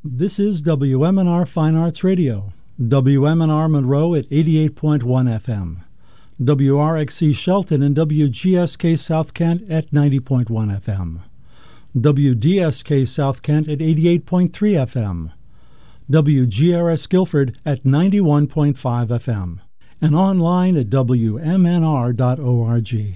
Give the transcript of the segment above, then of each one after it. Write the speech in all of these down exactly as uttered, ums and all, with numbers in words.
This is W M N R Fine Arts Radio, W M N R Monroe at eighty-eight point one F M, W R X C Shelton and W G S K South Kent at ninety point one F M, W D S K South Kent at eighty-eight point three F M, W G R S Guilford at ninety-one point five F M, and online at W M N R dot org.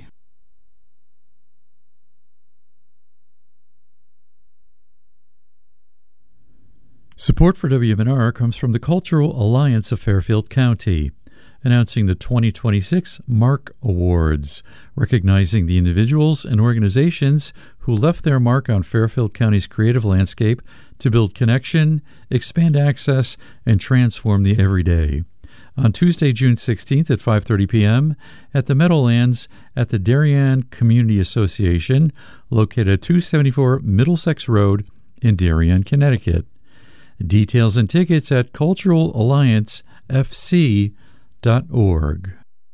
Support for W M N R comes from the Cultural Alliance of Fairfield County, announcing the twenty twenty-six MARK Awards, recognizing the individuals and organizations who left their mark on Fairfield County's creative landscape to build connection, expand access, and transform the everyday. On Tuesday, June sixteenth at five thirty p.m. at the Meadowlands at the Darien Community Association, located at two seventy-four Middlesex Road in Darien, Connecticut. Details and tickets at cultural alliance f c dot org.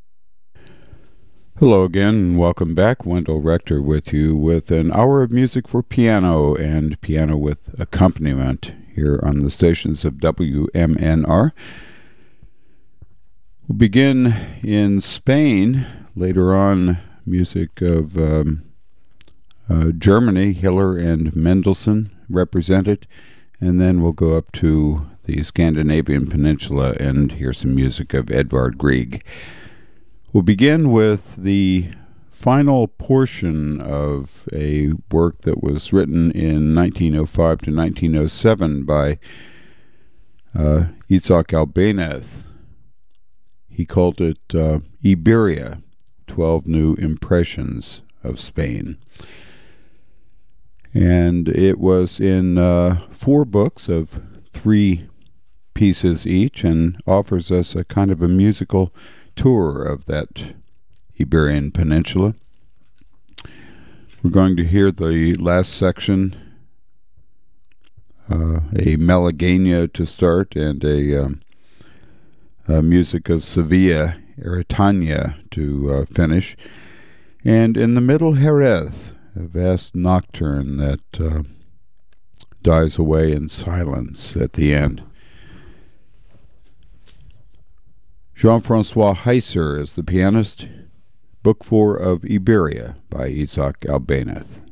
Hello again, and welcome back. Wendell Rector with you with an hour of music for piano and piano with accompaniment here on the stations of W M N R. We'll begin in Spain. Later on, music of um, uh, Germany, Hiller and Mendelssohn represented. And then we'll go up to the Scandinavian peninsula and hear some music of Edvard Grieg. We'll begin with the final portion of a work that was written in nineteen oh five to nineteen oh seven by uh, Isaac Albéniz. He called it uh, Iberia, twelve New Impressions of Spain. And it was in uh, four books of three pieces each, and offers us a kind of a musical tour of that Iberian Peninsula. We're going to hear the last section, uh, a Malagueña to start, and a, um, a music of Sevilla, Eritania to uh, finish. And in the middle, Jerez, a vast nocturne that uh, dies away in silence at the end. Jean-Francois Heiser is the pianist. Book four of Iberia by Isaac Albéniz.